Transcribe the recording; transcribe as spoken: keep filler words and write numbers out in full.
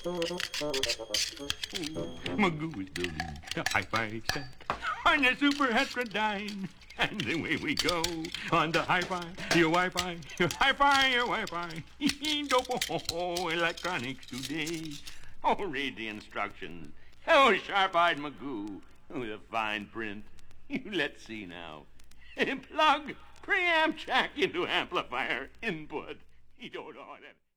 Magoo is building a hi-fi set on the super heterodyne. And away we go on the hi-fi, your Wi-Fi, your hi-fi, your Wi-Fi. Dopo electronics today. Oh, read the instructions. Oh, sharp-eyed Magoo. Oh, the fine print. Let's see now. Plug preamp jack into amplifier input. You don't know that.